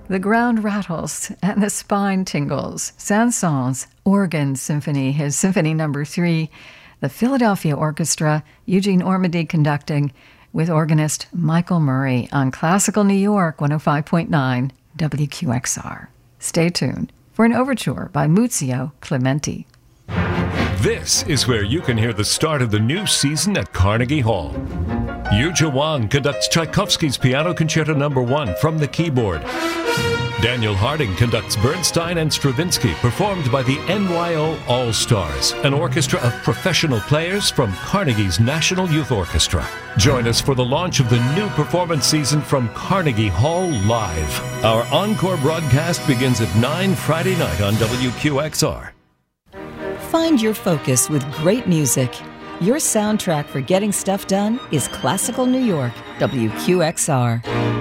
The ground rattles and the spine tingles. Saint-Saëns Organ Symphony, his Symphony No. 3, the Philadelphia Orchestra, Eugene Ormandy conducting, with organist Michael Murray on Classical New York 105.9 WQXR. Stay tuned for an overture by Muzio Clementi. This is where you can hear the start of the new season at Carnegie Hall. Yuja Wang conducts Tchaikovsky's Piano Concerto No. 1 from the keyboard. Daniel Harding conducts Bernstein and Stravinsky, performed by the NYO All-Stars, an orchestra of professional players from Carnegie's National Youth Orchestra. Join us for the launch of the new performance season from Carnegie Hall Live. Our encore broadcast begins at 9 Friday night on WQXR. Find your focus with great music. Your soundtrack for getting stuff done is Classical New York, WQXR.